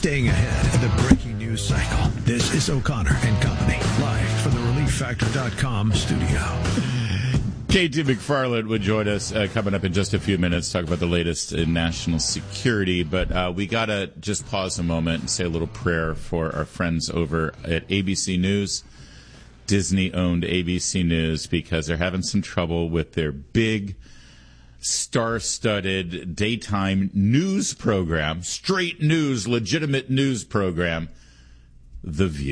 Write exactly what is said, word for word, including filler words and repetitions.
Staying ahead of the breaking news cycle. This is O'Connor and Company, live from the relief factor dot com studio. K T McFarland would join us uh, coming up in just a few minutes, talk about the latest in national security. But uh, we got to just pause a moment and say a little prayer for our friends over at A B C News, Disney-owned A B C News, because they're having some trouble with their big, star-studded daytime news program, straight news, legitimate news program, The View.